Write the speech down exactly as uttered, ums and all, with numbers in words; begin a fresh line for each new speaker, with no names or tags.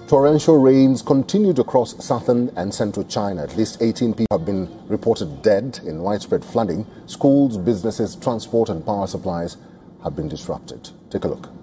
Torrential rains continued across southern and central China. At least eighteen people have been reported dead in widespread flooding. Schools, businesses, transport and power supplies have been disrupted. Take a look.